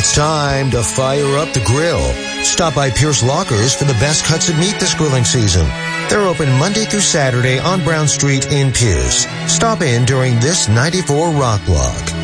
It's time to fire up the grill. Stop by Pierce Lockers for the best cuts of meat this grilling season. They're open Monday through Saturday on Brown Street in Pierce. Stop in during this 94 Rock Block.